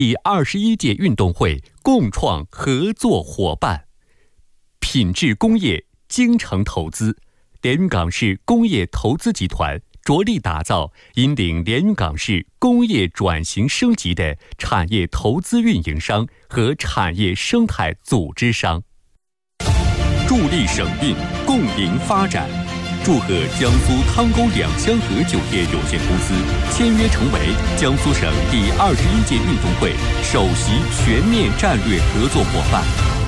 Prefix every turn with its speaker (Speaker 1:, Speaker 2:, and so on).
Speaker 1: 第21届运动会共创合作伙伴。品质工业精诚投资，连云港市工业投资集团着力打造引领连云港市工业转型升级的产业投资运营商和产业生态组织商，助力省运共赢发展。祝贺江苏汤沟两香河酒店有限公司签约成为江苏省第21届运动会首席全面战略合作伙伴。